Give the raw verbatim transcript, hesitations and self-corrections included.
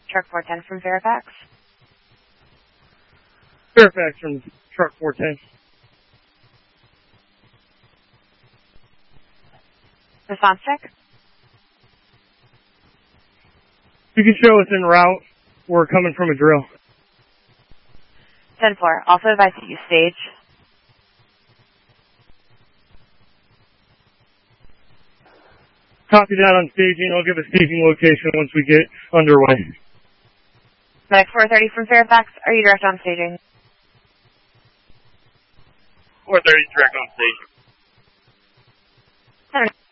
Truck four ten from Fairfax. Fairfax from Truck four ten. Response check. You can show us en route. We're coming from a drill. ten four. Also advise that you stage. Copy that on staging. I'll give a staging location once we get underway. Medic four thirty from Fairfax. Are you direct on staging? four thirty direct on staging. Center.